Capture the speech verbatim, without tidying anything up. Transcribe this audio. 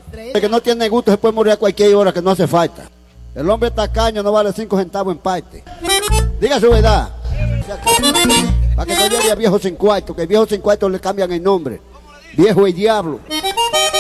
El que no tiene gusto se puede morir a cualquier hora, que no hace falta. El hombre tacaño no vale cinco centavos en parte. Diga su verdad. Para que no llegue a viejo sin cuarto, que el viejo sin cuarto le cambian el nombre. Viejo el diablo.